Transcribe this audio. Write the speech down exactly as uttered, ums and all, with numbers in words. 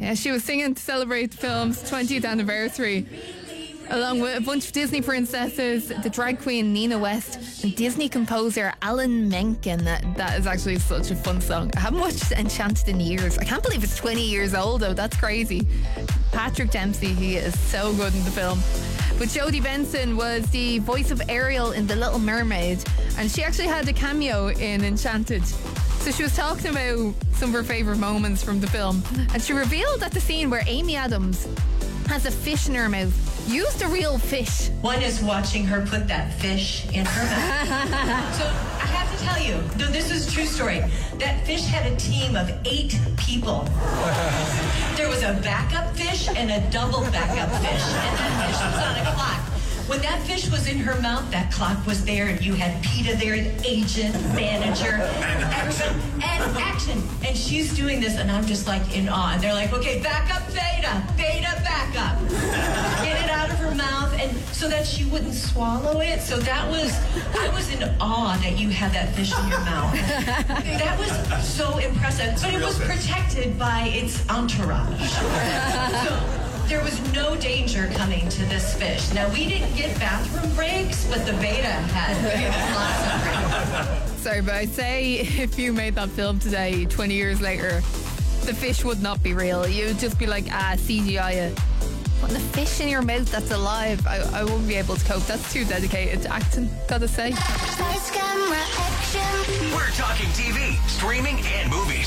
Yeah, she was singing to celebrate the film's twentieth anniversary, along with a bunch of Disney princesses, the drag queen Nina West, and Disney composer Alan Menken. That, that is actually such a fun song. I haven't watched Enchanted in years. I can't believe it's twenty years old though. That's crazy. Patrick Dempsey, he is so good in the film. But Jodie Benson was the voice of Ariel in The Little Mermaid, and she actually had a cameo in Enchanted. So she was talking about some of her favourite moments from the film, and she revealed that the scene where Amy Adams has a fish in her mouth used a real fish. One is watching her put that fish in her mouth. So I have to tell you, no, this is a true story. That fish had a team of eight people. There was a backup fish and a double backup fish, and that fish was on a clock. When that fish was in her mouth, that clock was there, and you had PETA there, agent, manager, everyone, and action. And she's doing this, and I'm just like in awe. And they're like, okay, back up, Theta, Theta, back up. Get it out of her mouth, and so that she wouldn't swallow it. So that was, I was in awe that you had that fish in your mouth. That was so impressive. But it was protected by its entourage. So, there was no danger coming to this fish. Now, we didn't get bathroom breaks, but the beta had lots of breaks. Sorry, but I'd say if you made that film today, twenty years later, the fish would not be real. You would just be like, ah, C G I it. Putting a fish in your mouth that's alive, I, I wouldn't be able to cope. That's too dedicated to acting, gotta say. We're talking T V, streaming, and movies.